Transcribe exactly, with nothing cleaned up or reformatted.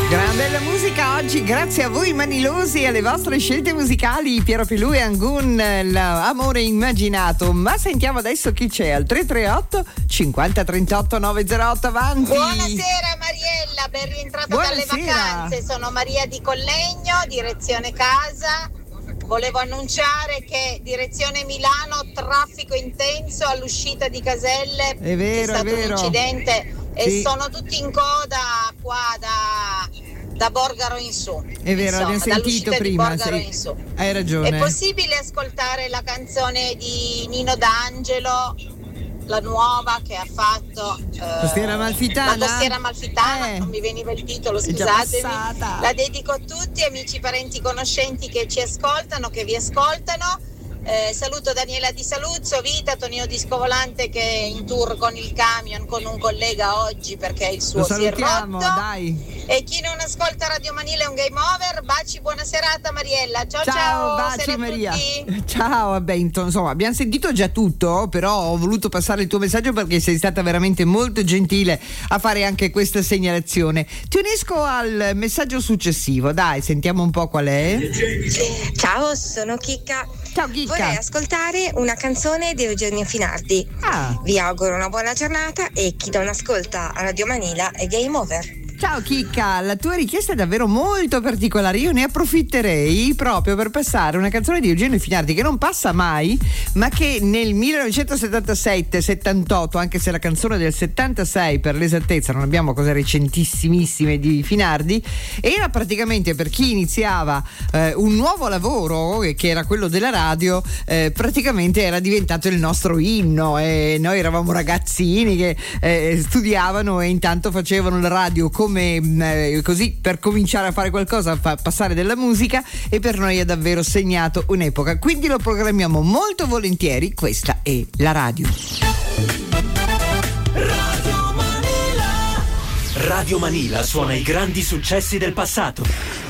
Gran bella musica oggi, grazie a voi manilosi e alle vostre scelte musicali. Piero Pelù e Angun, l'amore immaginato. Ma sentiamo adesso chi c'è al tre tre otto cinquanta trentotto novecentotto, avanti. Buonasera Mariella, ben rientrata Buonasera. dalle vacanze. Sono Maria di Collegno, direzione casa. Volevo annunciare che direzione Milano, traffico intenso all'uscita di Caselle. È vero, è stato è vero. un incidente e Sì. sono tutti in coda qua da, da Borgaro in su. È vero, Insomma, abbiamo sentito dall'uscita prima, di Borgaro sì. in su. Hai ragione. È possibile ascoltare la canzone di Nino D'Angelo, la nuova che ha fatto eh, Costiera Amalfitana? la Costiera Amalfitana, Eh. non mi veniva il titolo, È già scusatemi. passata. La dedico a tutti, amici, parenti, conoscenti che ci ascoltano, che vi ascoltano. Eh, saluto Daniela Di Saluzzo, Vita, Tonino Disco Volante che è in tour con il camion con un collega oggi perché il suo Lo si è salutiamo, rotto. dai. E chi non ascolta Radio Manila è un game over. Baci, buona serata Mariella. Ciao ciao, Ciao, baci sera a Maria. tutti. Ciao, vabbè, insomma, abbiamo sentito già tutto, però ho voluto passare il tuo messaggio perché sei stata veramente molto gentile a fare anche questa segnalazione. Ti unisco al messaggio successivo, dai, sentiamo un po' qual è. Ciao, sono Chicca. Ciao Chicca. Vorrei ascoltare una canzone di Eugenio Finardi. Ah. Vi auguro una buona giornata e chi non ascolta Radio Manila è game over. Ciao Chicca, la tua richiesta è davvero molto particolare, io ne approfitterei proprio per passare una canzone di Eugenio Finardi che non passa mai, ma che nel millenovecentosettantasette settantotto, anche se la canzone è del settantasei per l'esattezza, non abbiamo cose recentissimissime di Finardi, era praticamente per chi iniziava eh, un nuovo lavoro, eh, che era quello della radio, eh, praticamente era diventato il nostro inno, e noi eravamo ragazzini che eh, studiavano e intanto facevano la radio come eh, così per cominciare a fare qualcosa, a fa- passare della musica, e per noi ha davvero segnato un'epoca, quindi lo programmiamo molto volentieri. Questa è la radio. Radio Manila suona i grandi successi del passato.